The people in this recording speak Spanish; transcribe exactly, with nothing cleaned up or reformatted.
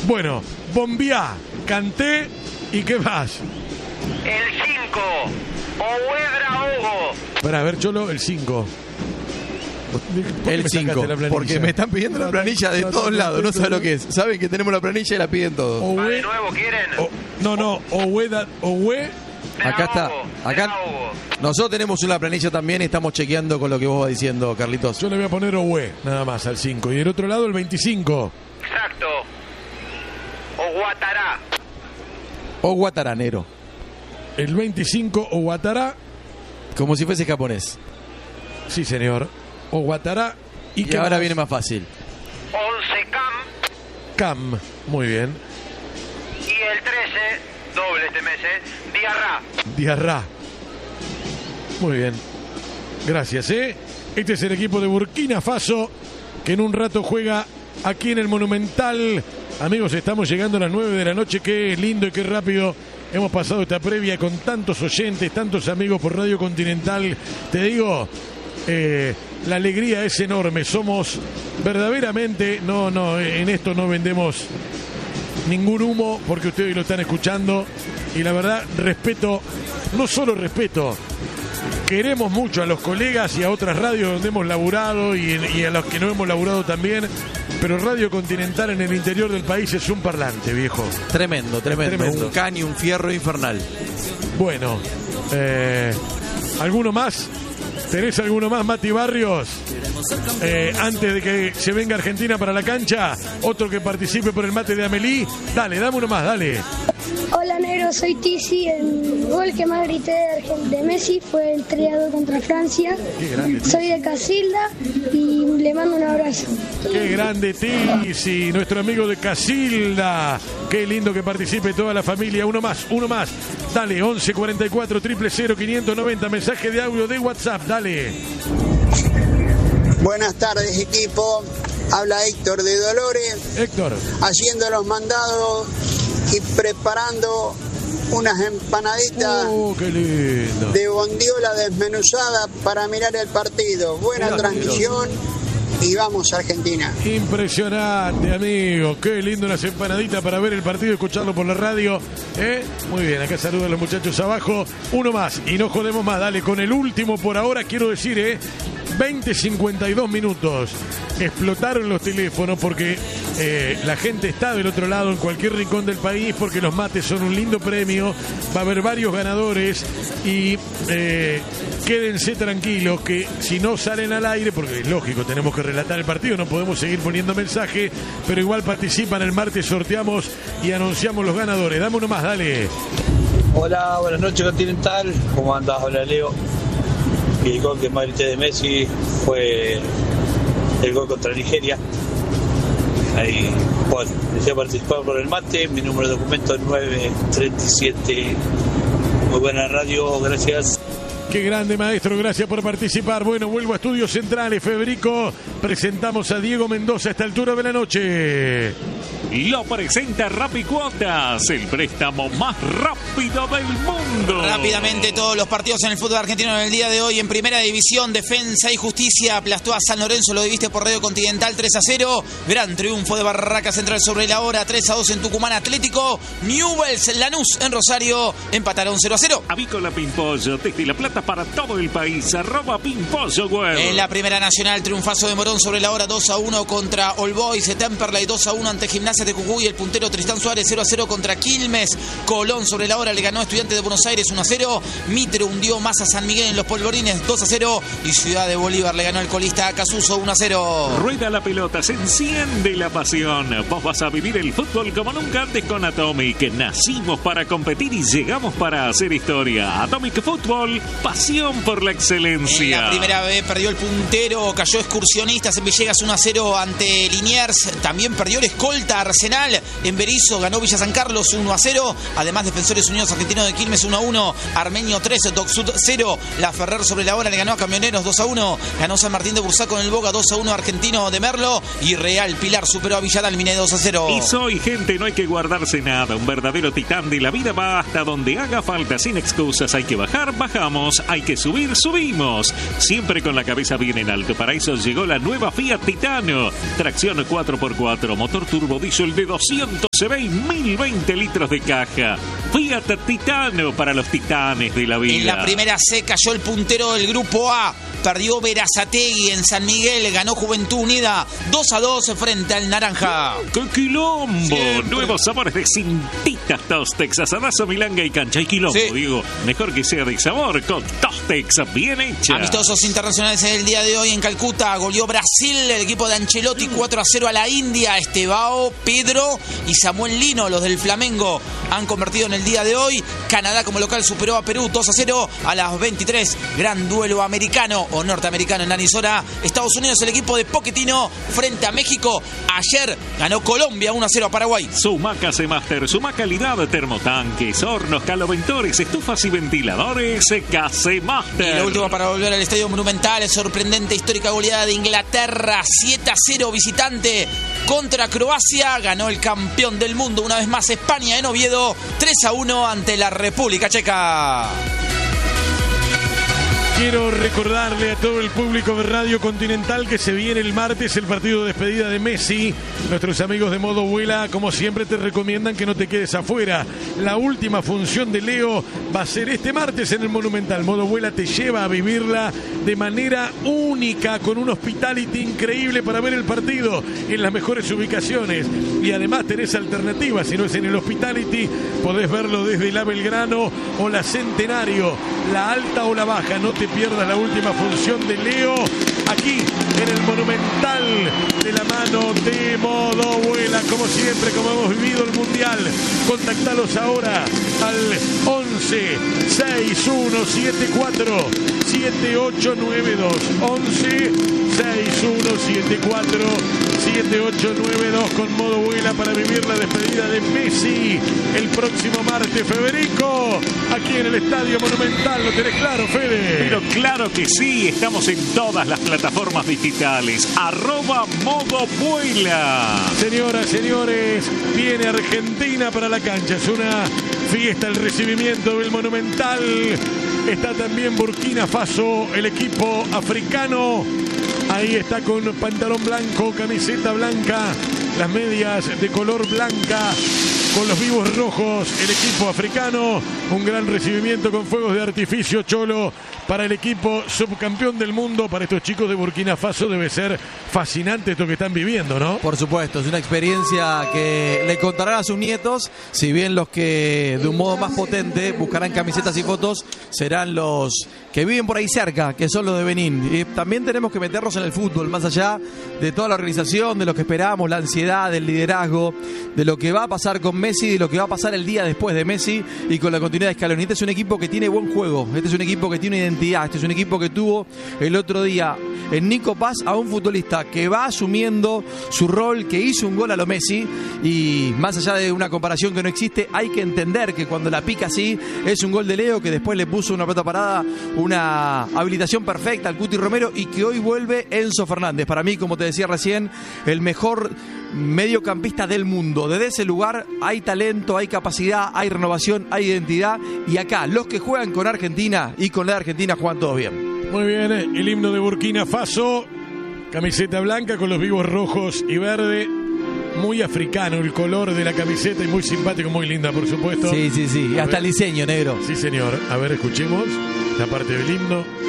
Bueno, Bombiá, Kanté y ¿qué más? El cinco, Ouedra Hugo. Para ver, Cholo, el cinco. El cinco, porque me están pidiendo la planilla de todos lados, no saben lo que es. Saben que tenemos la planilla y la piden todos. ¿Va de nuevo quieren? O, no, no, Ouedra, Oue. Acá está, acá nosotros tenemos una planilla también y estamos chequeando con lo que vos vas diciendo, Carlitos. Yo le voy a poner Oue, nada más, al cinco. Y del otro lado el veinticinco. Exacto. Ouattara. O Guataranero. El veinticinco, Ouattara. Como si fuese japonés. Sí, señor. Ouattara. Y, y ahora más? Viene más fácil. once, Cam. Cam, muy bien. Y el trece, doble este mes, ¿eh? Diarra. Diarra. Muy bien. Gracias, ¿eh? Este es el equipo de Burkina Faso, que en un rato juega aquí en el Monumental. Amigos, estamos llegando a las nueve de la noche. Qué lindo y qué rápido hemos pasado esta previa con tantos oyentes, tantos amigos por Radio Continental. Te digo, eh, la alegría es enorme. Somos verdaderamente, no, no, en esto no vendemos ningún humo porque ustedes lo están escuchando. Y la verdad, respeto, no solo respeto, queremos mucho a los colegas y a otras radios donde hemos laburado y, y a los que no hemos laburado también. Pero Radio Continental en el interior del país es un parlante, viejo. Tremendo, tremendo. tremendo. Un caño, un fierro infernal. Bueno, eh, ¿alguno más? ¿Tenés alguno más, Mati Barrios? Eh, antes de que se venga Argentina para la cancha, otro que participe por el mate de Amelie. Dale, dame uno más, dale. Hola, negro, soy Tizi. El gol que más grité de, de Messi fue el tres a dos contra Francia. Qué grande, soy de Casilda y le mando un abrazo. Qué grande Tizi, nuestro amigo de Casilda. Qué lindo que participe toda la familia. Uno más, uno más. Dale, once cuarenta y cuatro, cero cero cero, quinientos noventa. Mensaje de audio de WhatsApp, dale. Buenas tardes, equipo. Habla Héctor de Dolores. Héctor. Haciendo los mandados y preparando unas empanaditas oh, qué lindo. de bondiola desmenuzada para mirar el partido. Buena Mirá, transmisión y vamos a Argentina. Impresionante, amigo. Qué lindo unas empanaditas para ver el partido y escucharlo por la radio. ¿Eh? Muy bien, acá saludan los muchachos abajo. Uno más y no jodemos más. Dale, con el último por ahora quiero decir, ¿eh? veinte cincuenta y dos minutos. Explotaron los teléfonos porque eh, la gente está del otro lado en cualquier rincón del país porque los mates son un lindo premio. Va a haber varios ganadores y eh, quédense tranquilos que si no salen al aire, porque es lógico, tenemos que relatar el partido, no podemos seguir poniendo mensaje, pero igual participan. El martes sorteamos y anunciamos los ganadores. Dame uno más, dale. Hola, buenas noches, Continental. ¿Cómo andás? Hola, Leo. Y el gol que más grité de Messi fue el gol contra Nigeria. Ahí, bueno, deseo participar por el mate. Mi número de documento es nueve treinta y siete. Muy buena radio, gracias. Qué grande, maestro, gracias por participar. Bueno, vuelvo a Estudios Centrales, Federico. Presentamos a Diego Mendoza a esta altura de la noche. Lo presenta Rapicuotas, el préstamo más rápido del mundo. Rápidamente todos los partidos en el fútbol argentino en el día de hoy. En Primera División, Defensa y Justicia aplastó a San Lorenzo, lo viviste por Radio Continental, tres a cero. Gran triunfo de Barraca Central sobre la hora, tres a dos en Tucumán. Atlético, Newell's, Lanús en Rosario empataron cero a cero. Avícola Pimpollo, desde La Plata para todo el país, arroba Pimpollo web. En la Primera Nacional, triunfazo de Morón sobre la hora, dos a uno contra All Boys. Temperley dos a uno ante Gimnasia de Jujuy. El puntero Tristán Suárez cero a cero contra Quilmes. Colón sobre la hora le ganó a Estudiantes de Buenos Aires uno a cero. Mitre hundió más a San Miguel en los Polvorines dos a cero. Y Ciudad de Bolívar le ganó el colista a Casuso uno a cero. Rueda la pelota, se enciende la pasión. Vos vas a vivir el fútbol como nunca antes con Atomic. Nacimos para competir y llegamos para hacer historia. Atomic Fútbol, pasión por la excelencia. En la primera vez perdió el puntero, cayó Excursionistas en Villegas uno a cero ante Liniers. También perdió el escolta Arsenal. En Berizo ganó Villa San Carlos uno a cero. Además, Defensores Unidos Argentinos de Quilmes uno a uno. Armenio tres, Doc Sud cero. La Ferrer sobre la hora le ganó a Camioneros dos a uno. Ganó San Martín de Bursaco en el Boga dos a uno Argentino de Merlo. Y Real Pilar superó a Villa Dálmine dos a cero. Y soy gente, no hay que guardarse nada. Un verdadero titán de la vida va hasta donde haga falta, sin excusas. Hay que bajar, bajamos. Hay que subir, subimos. Siempre con la cabeza bien en alto. Para eso llegó la nueva Fiat Titano. Tracción cuatro por cuatro, motor turbo diesel diésel de doscientos cc y mil veinte litros de caja. Fiat Titano para los titanes de la vida. En la primera C cayó el puntero del grupo A. Perdió Berazategui en San Miguel. Ganó Juventud Unida dos a dos frente al Naranja. ¡Qué quilombo! Siempre. Nuevos sabores de Cintitas Tostex, asadazo, milanga y cancha. Y quilombo, Sí. digo. Mejor que sea de sabor con Tostex bien hecha. Amistosos internacionales en el día de hoy en Calcuta. Goleó Brasil, el equipo de Ancelotti cuatro a cero a la India. Estebao, Pedro y Samuel Lino, los del Flamengo, han convertido en el día de hoy. Canadá como local superó a Perú dos a cero a las veintitrés. Gran duelo americano o norteamericano en Arizona. Estados Unidos, el equipo de Pochettino frente a México. Ayer ganó Colombia uno a cero a Paraguay. Sumaca C-Master, suma calidad, termotanques, hornos, caloventores, estufas y ventiladores, K C Master. Y lo último para volver al Estadio Monumental, sorprendente histórica goleada de Inglaterra, siete a cero visitante contra Croacia. Ganó el campeón del mundo una vez más España en Oviedo, tres a uno ante la República Checa. Quiero recordarle a todo el público de Radio Continental que se viene el martes el partido de despedida de Messi. Nuestros amigos de Modo Vuela, como siempre, te recomiendan que no te quedes afuera. La última función de Leo va a ser este martes en el Monumental. Modo Vuela te lleva a vivirla de manera única, con un hospitality increíble para ver el partido en las mejores ubicaciones. Y además tenés alternativas. Si no es en el hospitality, podés verlo desde la Belgrano o la Centenario, la alta o la baja. No te pierdas la última función de Leo aquí en el Monumental, de la mano de Modo Vuela, como siempre, como hemos vivido el Mundial. Contactalos ahora al once sesenta y uno setenta y cuatro setenta y ocho noventa y dos, once sesenta y uno setenta y cuatro setenta y ocho noventa y dos, con Modo Vuela para vivir la despedida de Messi el próximo martes. Federico, aquí en el Estadio Monumental, ¿lo tenés claro, Fede? Pero claro que sí, estamos en todas las plataformas digitales. Arroba Modo Vuela. Señoras, señores, viene Argentina para la cancha. Es una fiesta el recibimiento del Monumental. Está también Burkina Faso, el equipo africano. Ahí está con pantalón blanco, camiseta blanca, las medias de color blanca, con los vivos rojos, el equipo africano. Un gran recibimiento con fuegos de artificio, Cholo, para el equipo subcampeón del mundo. Para estos chicos de Burkina Faso debe ser fascinante esto que están viviendo, ¿no? Por supuesto, es una experiencia que le contarán a sus nietos, si bien los que de un modo más potente buscarán camisetas y fotos serán los que viven por ahí cerca, que son los de Benín. Y también tenemos que meternos en el fútbol, más allá de toda la organización, de lo que esperamos, la ansiedad, del liderazgo, de lo que va a pasar con Messi, de lo que va a pasar el día después de Messi y con la continuidad de Scaloni. Este es un equipo que tiene buen juego, este es un equipo que tiene identidad, este es un equipo que tuvo el otro día en Nico Paz a un futbolista que va asumiendo su rol, que hizo un gol a lo Messi, y más allá de una comparación que no existe, hay que entender que cuando la pica así es un gol de Leo, que después le puso una pelota parada, una habilitación perfecta al Cuti Romero, y que hoy vuelve Enzo Fernández. Para mí, como te decía recién, el mejor mediocampista del mundo. Desde ese lugar hay talento, hay capacidad, hay renovación, hay identidad, y acá los que juegan con Argentina y con la Argentina juegan todos bien. Muy bien, el himno de Burkina Faso, camiseta blanca con los vivos rojos y verde, muy africano el color de la camiseta y muy simpático, muy linda, por supuesto. Sí, sí, sí, y hasta el diseño, negro. Sí, señor. A ver, escuchemos la parte del himno.